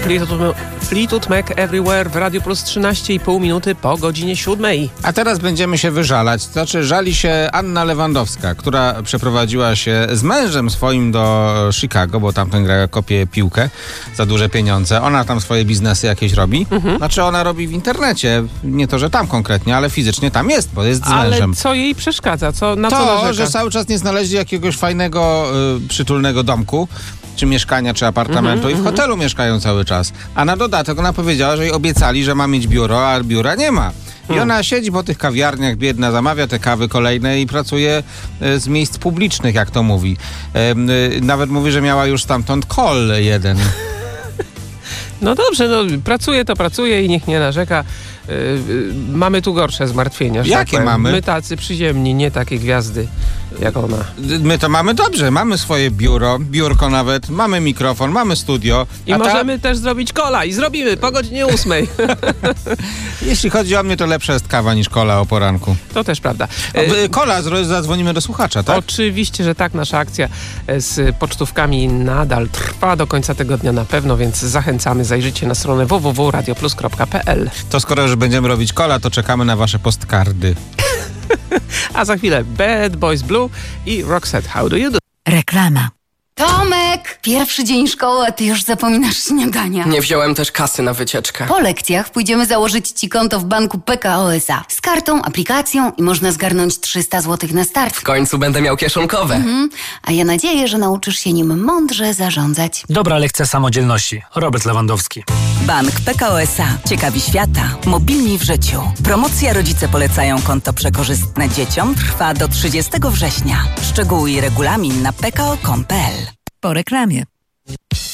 Fleetwood Mac Everywhere w Radio Plus 13,5 minuty po godzinie 7. A teraz będziemy się wyżalać. To znaczy żali się Anna Lewandowska, która przeprowadziła się z mężem swoim do Chicago, bo tamten gra kopie piłkę za duże pieniądze. Ona tam swoje biznesy jakieś robi. Znaczy ona robi w internecie. Nie to, że tam konkretnie, ale fizycznie tam jest, bo jest z mężem. Ale co jej przeszkadza? Na co To, narzeka? że cały czas nie znaleźli jakiegoś fajnego, przytulnego domku, czy mieszkania, czy apartamentu i w hotelu mieszkają cały czas. A na dodatek ona powiedziała, że jej obiecali, że ma mieć biuro, a biura nie ma. I ona siedzi po tych kawiarniach, biedna, zamawia te kawy kolejne i pracuje z miejsc publicznych, jak to mówi. Nawet mówi, że miała już stamtąd call jeden. No dobrze, pracuje i niech nie narzeka. Mamy tu gorsze zmartwienia. Jakie mamy? My tacy przyziemni, nie takie gwiazdy jak ona. My to mamy dobrze, mamy swoje biurko nawet, mamy mikrofon, mamy studio. I możemy też zrobić kola i zrobimy po godzinie 8. Jeśli chodzi o mnie, to lepsza jest kawa niż kola o poranku. To też prawda. Kola, zadzwonimy do słuchacza, tak? Oczywiście, że tak. Nasza akcja z pocztówkami nadal trwa do końca tego dnia na pewno, więc zachęcamy. Zajrzyjcie na stronę www.radioplus.pl. To skoro już będziemy robić kola, to czekamy na wasze postkardy. A za chwilę Bad Boys Blue i Roxette, How Do You Do? Reklama. Tomek! Pierwszy dzień szkoły, a ty już zapominasz śniadania. Nie wziąłem też kasy na wycieczkę. Po lekcjach pójdziemy założyć ci konto w banku PKO SA. Z kartą, aplikacją i można zgarnąć 300 zł na start. W końcu będę miał kieszonkowe. A ja nadzieję, że nauczysz się nim mądrze zarządzać. Dobra lekcja samodzielności. Robert Lewandowski. Bank PKO SA. Ciekawi świata. Mobilni w życiu. Promocja Rodzice polecają konto przekorzystne dzieciom trwa do 30 września. Szczegóły i regulamin na pko.com.pl. Po reklamie.